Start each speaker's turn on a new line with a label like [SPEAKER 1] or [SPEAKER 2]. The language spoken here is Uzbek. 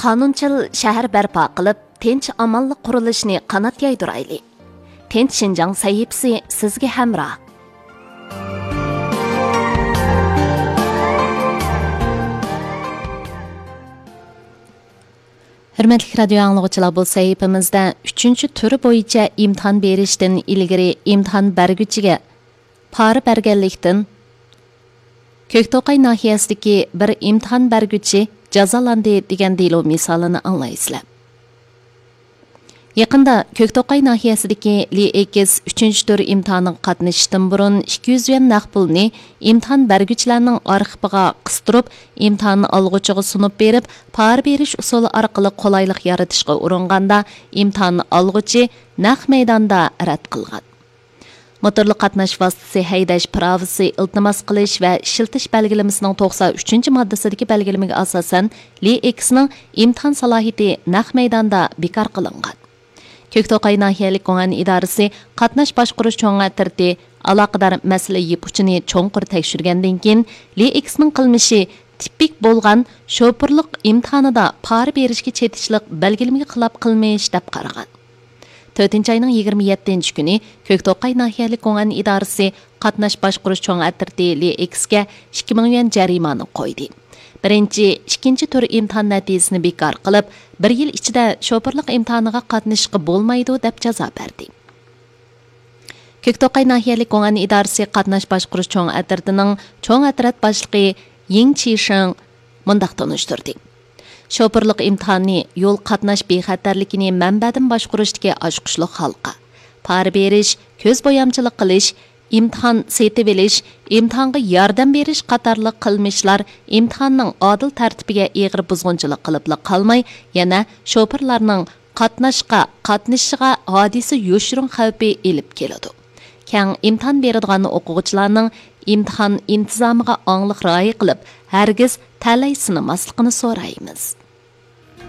[SPEAKER 1] qonunchil shahar barpo qilib, tinch amonlik qurilishini qanot yaydirayli. Tinch Shinjang sahifasi sizga hamroh. Hürmetli radio anlıqçılar, bu sahifamizda 3-turi bo'yicha imtihon berishdan ilgari imtihon berguchiga pora berganlikdan Köktoqay nahiyasidagi bir imtihon berguchi jazolandi degan delo misolini anglaysizlar. Yaqinda Köktoqay nahiyasidagi Li-X 3-tur imtihoniga qatnashishdan burun 200 yuan naqd pulni imtihon berguchilarning arxiviga qistirib, imtihonni olg'uchiga sunib berib, pora berish usuli orqali qulaylik yaratishga uringanda imtihonni olg'uchi naq maydonda rad qilgan. Motorli qatnash vositasi haydash pravisi iltimos qilish va ishiltish belgilamasining 93-moddasidagi belgilamaga asosan Li-X'ning imtihon salohiyati naq maydonda bekor qilingan. Köktoqay nahiyalik qo'ng'an idorasi qatnash boshqarish cho'ng'atirdi aloqador masala yepuchini cho'nqur tekshirgandan keyin Li-X'ning qilmishi tipik bo'lgan shofirlik imtihonida pora berishga chetishlik belgilamaga xilof qilmish deb qaragan. 4-ayning 27-kuni Köktoqay nahiyalik qo'ng'an idorasi qatnash boshqarish cho'ng'atirdi Li-X'ga 2000 yuan jarimani qo'ydi. Birinchi, ikkinchi tur imtihon natijasini bekor qilib, 1 yil ichida shofirlik imtihoniga qatnashishga bo'lmaydi deb jazo berdi. Köktoqay nahiyalik qo'ng'an idorasi qatnash boshqarish cho'ng'atirdining cho'ng'atirat boshlig'i Ying Chishing mundaq tunishtirdi. Şoförlük imtihani yol qatnash bexatarligini manbadan boshqarishdagi oshqushliq xalqqa, pora berish, ko'z boyamchilik qilish, imtihon setib olish, imtihonga yordam berish qatorliq qilmishlar imtihonning odil tartibiga eg'ir buzg'unchilik qilibla qolmay, yana shoförlarning qatnashishiga hodisa yo'shirun xavfi elib keladi. Keng imtihon beradigan o'quvchilarning imtihon intizomiga onglik rioya qilib, hargiz talay sinamasligini so'raymiz.